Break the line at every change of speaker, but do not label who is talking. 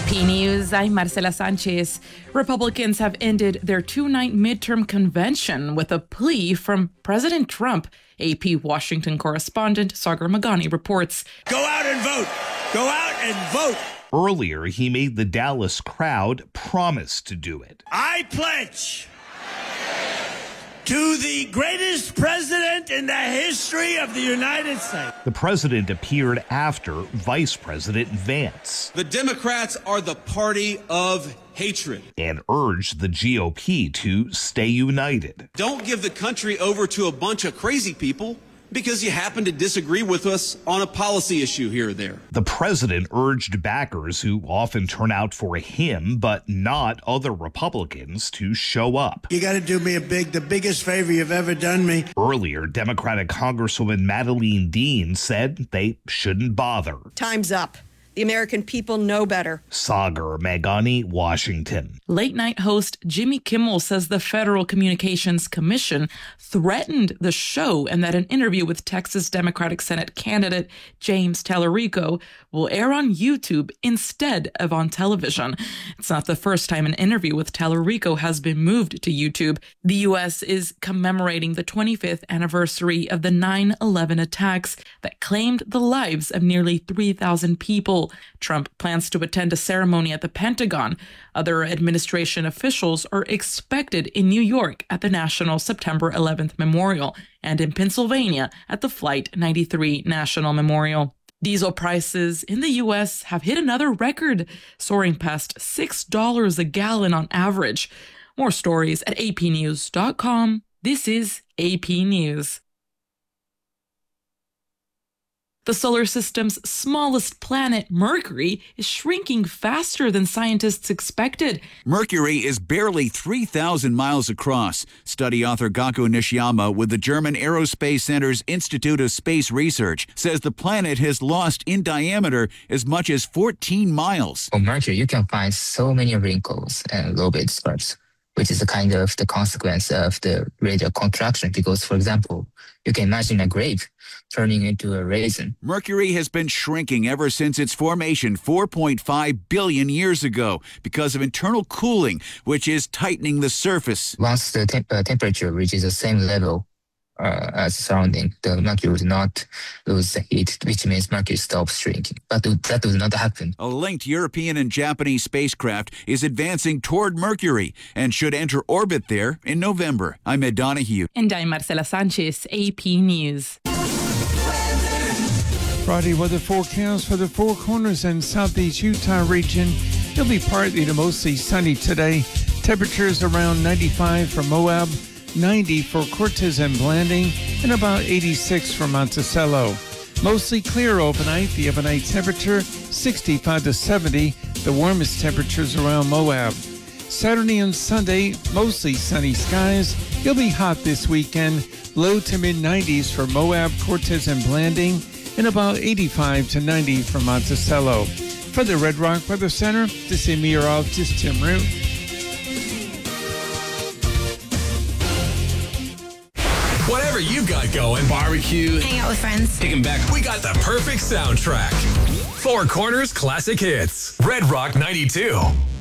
AP News, I'm Marcela Sanchez. Republicans have ended their two-night midterm convention with a plea from President Trump. AP Washington correspondent Sagar Magani reports.
Go out and vote. Go out and vote.
Earlier, he made the Dallas crowd promise to do it.
I pledge to the greatest president in the history of the United States.
The president appeared after Vice President Vance.
The Democrats are the party of hatred.
And urged the GOP to stay united.
Don't give the country over to a bunch of crazy people because you happen to disagree with us on a policy issue here or there.
The president urged backers who often turn out for him, but not other Republicans, to show up.
You got to do me the biggest favor you've ever done me.
Earlier, Democratic Congresswoman Madeleine Dean said they shouldn't bother.
Time's up. The American people know better.
Sagar Magani, Washington.
Late-night host Jimmy Kimmel says the Federal Communications Commission threatened the show and that an interview with Texas Democratic Senate candidate James Tallarico will air on YouTube instead of on television. It's not the first time an interview with Tallarico has been moved to YouTube. The U.S. is commemorating the 25th anniversary of the 9/11 attacks that claimed the lives of nearly 3,000 people. Trump plans to attend a ceremony at the Pentagon. Other administration officials are expected in New York at the National September 11th Memorial and in Pennsylvania at the Flight 93 National Memorial. Diesel prices in the U.S. have hit another record, soaring past $6 a gallon on average. More stories at apnews.com. This is AP News. The solar system's smallest planet, Mercury, is shrinking faster than scientists expected.
Mercury is barely 3,000 miles across. Study author Gakko Nishiyama with the German Aerospace Center's Institute of Space Research says the planet has lost in diameter as much as 14 miles.
On Mercury, you can find so many wrinkles and lobate spurs, which is kind of the consequence of the radial contraction. Because, for example, you can imagine a grape turning into a raisin.
Mercury has been shrinking ever since its formation 4.5 billion years ago because of internal cooling, which is tightening the surface.
Once the temperature reaches the same level as surrounding, the Mercury would not lose the heat, which means Mercury stops shrinking. But that will not happen.
A linked European and Japanese spacecraft is advancing toward Mercury and should enter orbit there in November. I'm Ed Donahue.
And I'm Marcela Sanchez, AP News.
Friday weather forecast for the Four Corners and Southeast Utah region. It'll be partly to mostly sunny today. Temperatures around 95 for Moab, 90 for Cortez and Blanding, and about 86 for Monticello. Mostly clear overnight. The overnight temperature 65 to 70. The warmest temperatures around Moab. Saturday and Sunday, mostly sunny skies. It'll be hot this weekend. Low to mid 90s for Moab, Cortez, and Blanding, and about 85 to 90 for Monticello. For the Red Rock Weather Center, this is meteorologist Tim Root.
Whatever you got going, barbecue,
hang out with friends,
kicking back, we got the perfect soundtrack. Four Corners Classic Hits. Red Rock 92.